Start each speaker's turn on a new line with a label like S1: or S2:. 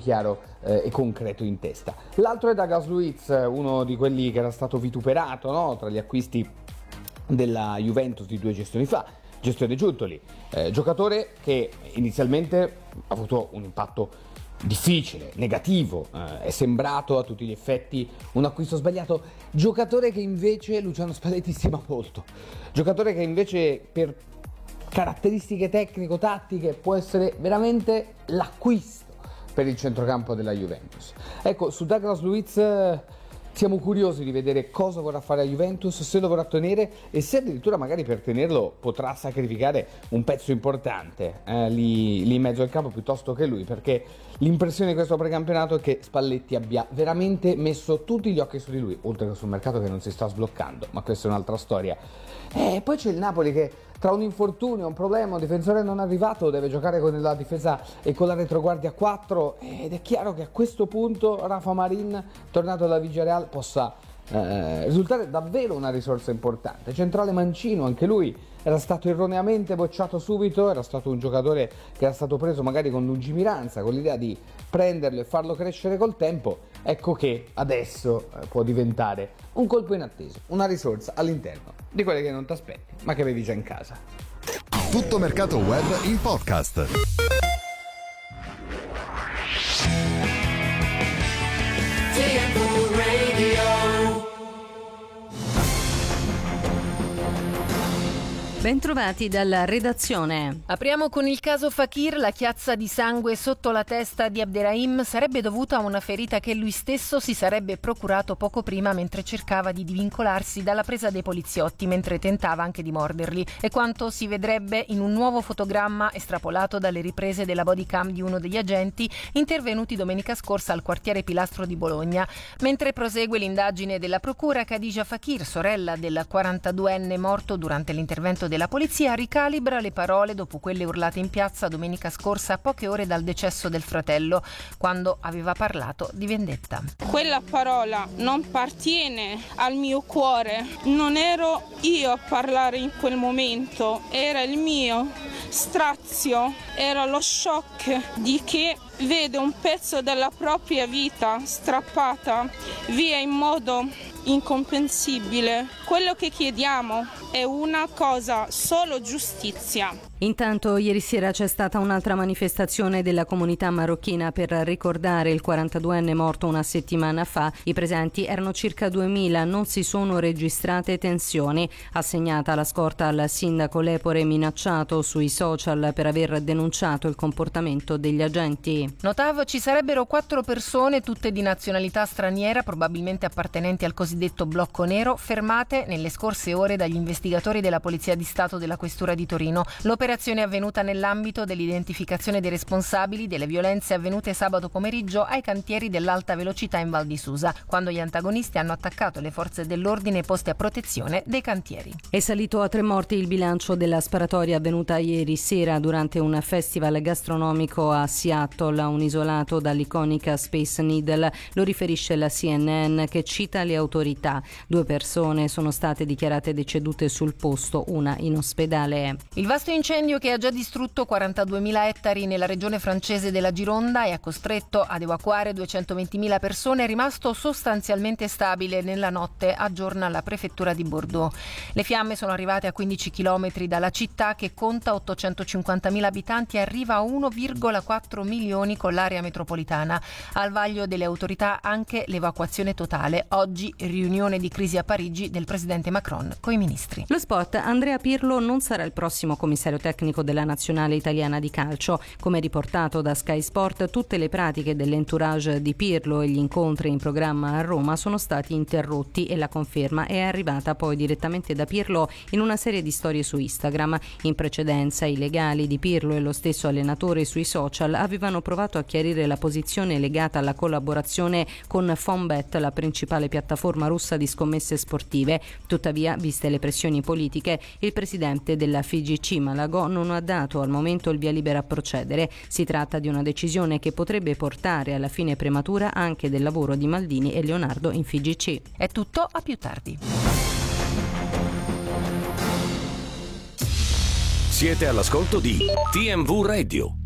S1: chiaro e concreto in testa. L'altro è Douglas Luiz, uno di quelli che era stato vituperato, no? Tra gli acquisti della Juventus di 2 gestioni fa, gestione Giuntoli, giocatore che inizialmente ha avuto un impatto difficile, negativo, è sembrato a tutti gli effetti un acquisto sbagliato, giocatore che invece Luciano Spalletti stima molto, giocatore che invece per caratteristiche tecnico-tattiche può essere veramente l'acquisto per il centrocampo della Juventus. Ecco, su Douglas Luiz siamo curiosi di vedere cosa vorrà fare la Juventus, se lo vorrà tenere e se addirittura magari per tenerlo potrà sacrificare un pezzo importante lì in mezzo al campo piuttosto che lui, perché l'impressione di questo precampionato è che Spalletti abbia veramente messo tutti gli occhi su di lui, oltre che sul mercato che non si sta sbloccando, ma questa è un'altra storia. E poi c'è il Napoli che tra un infortunio, un problema, un difensore non arrivato deve giocare con la difesa e con la retroguardia 4 ed è chiaro che a questo punto Rafa Marin, tornato dalla Villarreal, possa risultare davvero una risorsa importante. Centrale mancino, anche lui era stato erroneamente bocciato subito, era stato un giocatore che era stato preso magari con lungimiranza, con l'idea di prenderlo e farlo crescere col tempo. Ecco che adesso può diventare un colpo inatteso, una risorsa all'interno di quelle che non ti aspetti, ma che avevi già in casa.
S2: Tutto mercato web in podcast.
S3: Bentrovati dalla redazione.
S4: Apriamo con il caso Fekir. La chiazza di sangue sotto la testa di Abderrahim sarebbe dovuta a una ferita che lui stesso si sarebbe procurato poco prima mentre cercava di divincolarsi dalla presa dei poliziotti mentre tentava anche di morderli. È quanto si vedrebbe in un nuovo fotogramma estrapolato dalle riprese della bodycam di uno degli agenti intervenuti domenica scorsa al quartiere Pilastro di Bologna. Mentre prosegue l'indagine della procura, Khadija Fekir, sorella del 42enne morto durante l'intervento della polizia, ricalibra le parole dopo quelle urlate in piazza domenica scorsa, a poche ore dal decesso del fratello, quando aveva parlato di vendetta.
S5: Quella parola non appartiene al mio cuore, non ero io a parlare in quel momento, era il mio strazio, era lo shock di chi vede un pezzo della propria vita strappata via in modo incomprensibile. Quello che chiediamo è una cosa, solo giustizia.
S3: Intanto ieri sera c'è stata un'altra manifestazione della comunità marocchina per ricordare il 42enne morto una settimana fa. I presenti erano circa 2000, non si sono registrate tensioni. Assegnata la scorta al sindaco Lepore, minacciato sui social per aver denunciato il comportamento degli agenti.
S4: Notav, ci sarebbero 4 persone, tutte di nazionalità straniera, probabilmente appartenenti al cosiddetto blocco nero, fermate nelle scorse ore dagli investigatori della Polizia di Stato della Questura di Torino. L'operazione è avvenuta nell'ambito dell'identificazione dei responsabili delle violenze avvenute sabato pomeriggio ai cantieri dell'alta velocità in Val di Susa, quando gli antagonisti hanno attaccato le forze dell'ordine poste a protezione dei cantieri.
S3: È salito a 3 morti il bilancio della sparatoria avvenuta ieri sera durante un festival gastronomico a Seattle, un isolato dall'iconica Space Needle. Lo riferisce la CNN, che cita le autorità. 2 persone sono state dichiarate decedute sul posto, una in ospedale.
S4: Il vasto incendio che ha già distrutto 42.000 ettari nella regione francese della Gironda e ha costretto ad evacuare 220.000 persone è rimasto sostanzialmente stabile nella notte, aggiorna la prefettura di Bordeaux. Le fiamme sono arrivate a 15 km dalla città, che conta 850.000 abitanti e arriva a 1,4 milioni con l'area metropolitana. Al vaglio delle autorità anche l'evacuazione totale. Oggi riunione di crisi a Parigi del presidente Macron coi ministri.
S3: Lo sport: Andrea Pirlo non sarà il prossimo commissario tecnico della nazionale italiana di calcio. Come riportato da Sky Sport, tutte le pratiche dell'entourage di Pirlo e gli incontri in programma a Roma sono stati interrotti e la conferma è arrivata poi direttamente da Pirlo in una serie di storie su Instagram. In precedenza i legali di Pirlo e lo stesso allenatore sui social avevano provato a chiarire la posizione legata alla collaborazione con Fonbet, la principale piattaforma russa di scommesse sportive. Tuttavia, viste le pressioni politiche, il presidente della FIGC Malagò non ha dato al momento il via libera a procedere. Si tratta di una decisione che potrebbe portare alla fine prematura anche del lavoro di Maldini e Leonardo in FIGC.
S4: È tutto, a più tardi.
S6: Siete all'ascolto di TMV Radio.